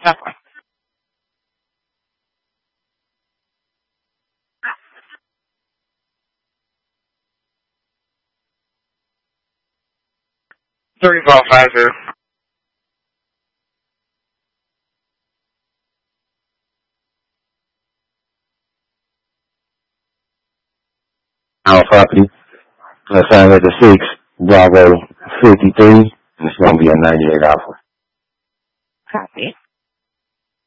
$34.50. Our property. Let's sign at the 6, Bravo 53, and it's going to be a 98 offer. Copy.